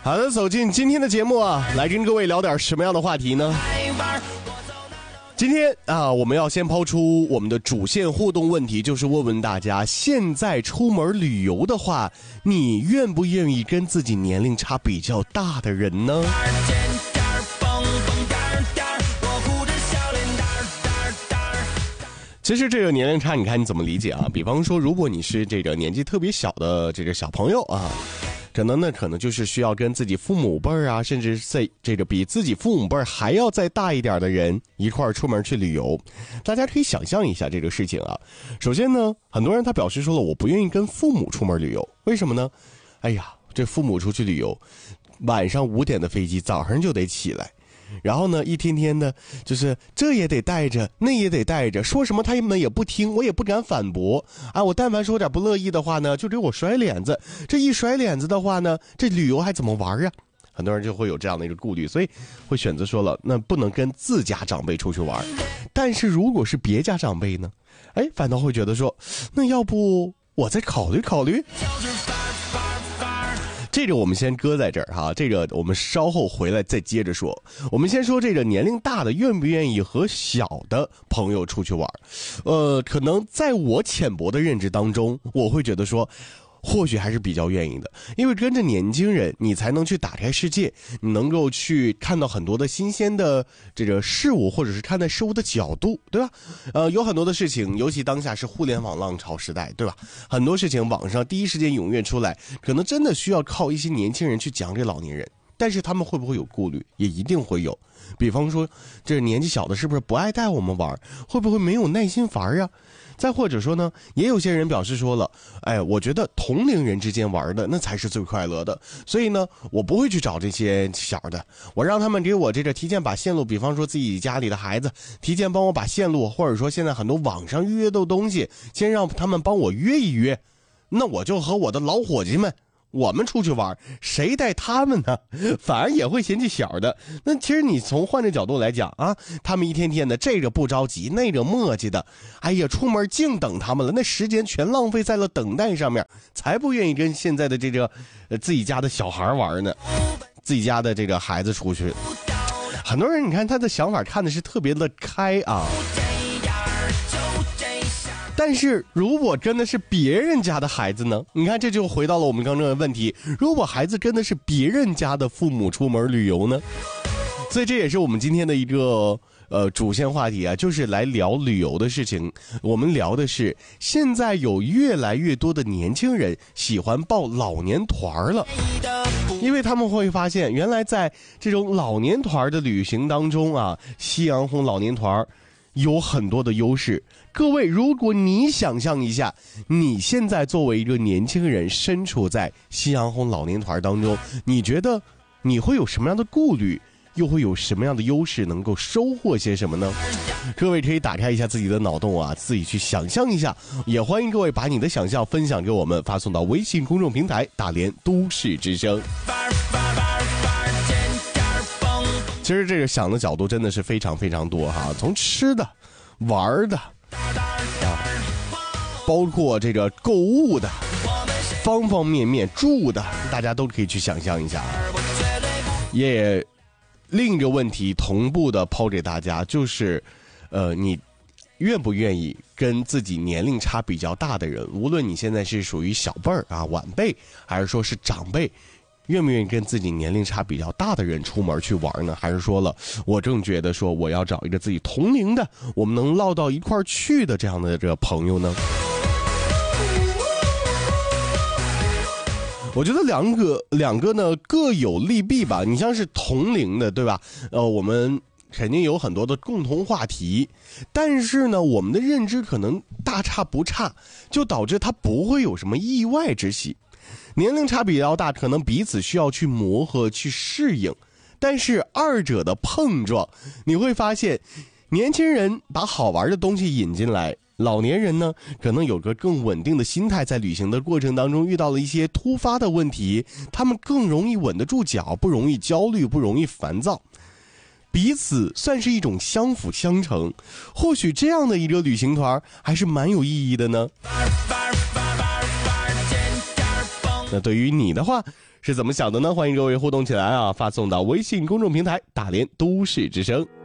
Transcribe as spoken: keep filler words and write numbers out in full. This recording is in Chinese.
好的，走进今天的节目啊，来跟各位聊点什么样的话题呢？今天啊，我们要先抛出我们的主线互动问题，就是问问大家，现在出门旅游的话，你愿不愿意跟自己年龄差比较大的人呢？其实这个年龄差，你看你怎么理解啊？比方说，如果你是这个年纪特别小的这个小朋友啊，可能呢，可能就是需要跟自己父母辈儿啊，甚至在这个比自己父母辈儿还要再大一点的人一块儿出门去旅游。大家可以想象一下这个事情啊。首先呢，很多人他表示说了，我不愿意跟父母出门旅游，为什么呢？哎呀，这父母出去旅游，晚上五点的飞机，早上就得起来。然后呢，一天天的，就是这也得带着，那也得带着，说什么他们也不听，我也不敢反驳啊。我但凡说点不乐意的话呢，就给我甩脸子。这一甩脸子的话呢，这旅游还怎么玩啊？很多人就会有这样的一个顾虑，所以会选择说了，那不能跟自家长辈出去玩。但是如果是别家长辈呢，哎，反倒会觉得说，那要不我再考虑考虑。这个我们先搁在这儿哈，这个我们稍后回来再接着说。我们先说这个年龄大的愿不愿意和小的朋友出去玩。呃，可能在我浅薄的认知当中，我会觉得说，或许还是比较愿意的，因为跟着年轻人，你才能去打开世界，你能够去看到很多的新鲜的这个事物，或者是看待事物的角度，对吧？呃，有很多的事情，尤其当下是互联网浪潮时代，对吧？很多事情网上第一时间踊跃出来，可能真的需要靠一些年轻人去讲给老年人，但是他们会不会有顾虑？也一定会有。比方说，这年纪小的是不是不爱带我们玩？会不会没有耐心玩呀？再或者说呢，也有些人表示说了，哎，我觉得同龄人之间玩的那才是最快乐的，所以呢，我不会去找这些小的，我让他们给我这个提前把线路，比方说自己家里的孩子提前帮我把线路，或者说现在很多网上预约的东西，先让他们帮我约一约，那我就和我的老伙计们我们出去玩，谁带他们呢？反而也会嫌弃小的。那其实你从换这角度来讲啊，他们一天天的这个不着急，那个磨叽的，哎呀，出门净等他们了，那时间全浪费在了等待上面，才不愿意跟现在的这个、呃、自己家的小孩玩呢，自己家的这个孩子出去。很多人你看他的想法看的是特别的开啊。但是如果真的是别人家的孩子呢？你看这就回到了我们刚刚的问题，如果孩子真的是别人家的父母出门旅游呢？所以这也是我们今天的一个呃主线话题啊，就是来聊旅游的事情。我们聊的是现在有越来越多的年轻人喜欢报老年团了，因为他们会发现原来在这种老年团的旅行当中啊，夕阳红老年团有很多的优势。各位，如果你想象一下，你现在作为一个年轻人身处在夕阳红老年团当中，你觉得你会有什么样的顾虑，又会有什么样的优势，能够收获些什么呢？各位可以打开一下自己的脑洞啊，自己去想象一下，也欢迎各位把你的想象分享给我们，发送到微信公众平台大连都市之声。其实这个想的角度真的是非常非常多哈，从吃的玩的啊，包括这个购物的，方方面面，住的，大家都可以去想象一下。也另一个问题同步的抛给大家，就是呃你愿不愿意跟自己年龄差比较大的人，无论你现在是属于小辈儿啊晚辈，还是说是长辈，愿不愿意跟自己年龄差比较大的人出门去玩呢？还是说了，我正觉得说我要找一个自己同龄的，我们能唠到一块儿去的这样的这个朋友呢？我觉得两个两个呢各有利弊吧。你像是同龄的，对吧？呃，我们肯定有很多的共同话题，但是呢，我们的认知可能大差不差，就导致它不会有什么意外之喜。年龄差比较大，可能彼此需要去磨合去适应，但是二者的碰撞，你会发现年轻人把好玩的东西引进来，老年人呢可能有个更稳定的心态，在旅行的过程当中遇到了一些突发的问题，他们更容易稳得住脚，不容易焦虑，不容易烦躁，彼此算是一种相辅相成。或许这样的一个旅行团还是蛮有意义的呢。 那对于你的话是怎么想的呢？欢迎各位互动起来啊，发送到微信公众平台大连都市之声。